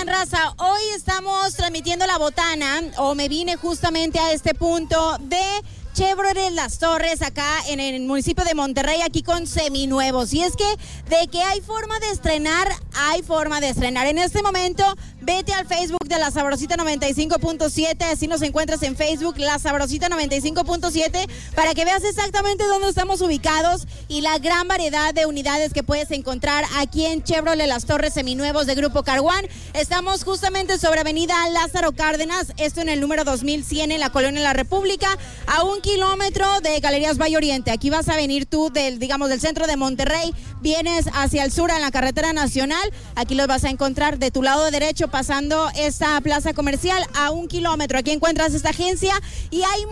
Oigan, raza, hoy estamos transmitiendo la botana, o me vine justamente a este punto de Chevrolet Las Torres, acá en el municipio de Monterrey, aquí con seminuevos. Y es que de que hay forma de estrenar, hay forma de estrenar. En este momento, vete al Facebook de La Sabrosita 95.7, así nos encuentras en Facebook, La Sabrosita 95.7, para que veas exactamente dónde estamos ubicados y la gran variedad de unidades que puedes encontrar aquí en Chevrolet Las Torres seminuevos de Grupo Car One. Estamos justamente sobre Avenida Lázaro Cárdenas, esto en el número 2100 en la Colonia La República, a 1 kilómetro de Galerías Valle Oriente. Aquí vas a venir tú del centro de Monterrey, vienes hacia el sur en la carretera nacional, aquí los vas a encontrar de tu lado derecho pasando esta plaza comercial a 1 kilómetro. Aquí encuentras esta agencia y hay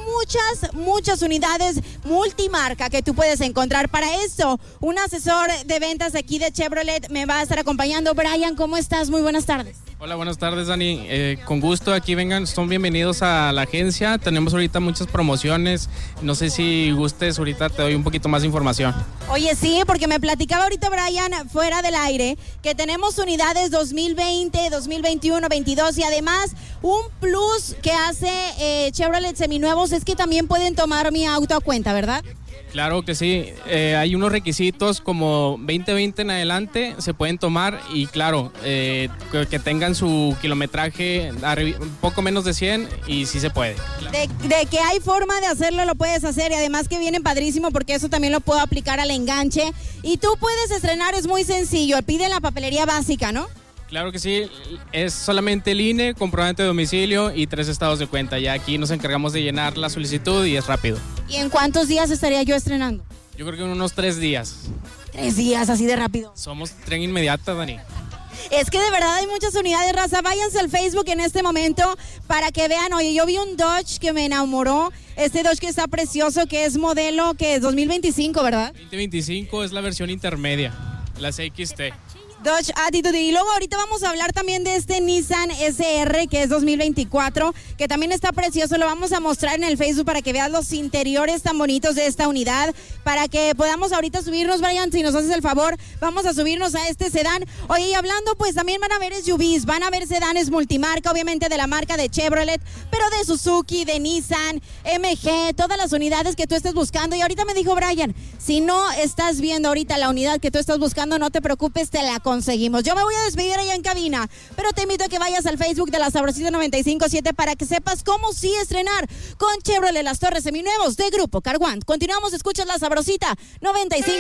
muchas unidades multimarca que tú puedes encontrar. Para esto, un asesor de ventas aquí de Chevrolet me va a estar acompañando. Brian, ¿cómo estás? Muy buenas tardes. Hola, buenas tardes, Dani. Con gusto, aquí vengan, son bienvenidos a la agencia. Tenemos ahorita muchas promociones. No sé si gustes, ahorita te doy un poquito más de información. Oye, sí, porque me platicaba ahorita Brian fuera del aire que tenemos unidades 2020, 2021, 22 y además un plus que hace Chevrolet seminuevos es que también pueden tomar mi auto a cuenta, ¿verdad? Claro que sí, hay unos requisitos como 2020 en adelante se pueden tomar y claro, que tengan su kilometraje un poco menos de 100 y sí se puede. De que hay forma de hacerlo, lo puedes hacer y además que vienen padrísimo porque eso también lo puedo aplicar al enganche y tú puedes estrenar, es muy sencillo, pide la papelería básica, ¿no? Claro que sí, es solamente el INE, comprobante de domicilio y 3 estados de cuenta. Ya aquí nos encargamos de llenar la solicitud y es rápido. ¿Y en cuántos días estaría yo estrenando? Yo creo que en unos 3 días. 3 días, así de rápido. Somos tren inmediata, Dani. Es que de verdad hay muchas unidades, raza. Váyanse al Facebook en este momento para que vean. Oye, yo vi un Dodge que me enamoró. Este Dodge que está precioso, que es modelo, que es 2025, ¿verdad? 2025 es la versión intermedia, la CXT. Dodge Attitude. Y luego ahorita vamos a hablar también de este Nissan SR que es 2024, que también está precioso. Lo vamos a mostrar en el Facebook para que veas los interiores tan bonitos de esta unidad, para que podamos ahorita subirnos, Brian, si nos haces el favor, vamos a subirnos a este sedán. Oye, y hablando, pues también van a ver SUVs, van a ver sedanes multimarca, obviamente de la marca de Chevrolet, pero de Suzuki, de Nissan, MG, todas las unidades que tú estés buscando. Y ahorita me dijo Brian, si no estás viendo ahorita la unidad que tú estás buscando, no te preocupes, te la conseguimos. Yo me voy a despedir allá en cabina, pero te invito a que vayas al Facebook de La Sabrosita 95.7 para que sepas cómo sí estrenar con Chevrolet Las Torres seminuevos de Grupo Car One. Continuamos, escuchas La Sabrosita 95.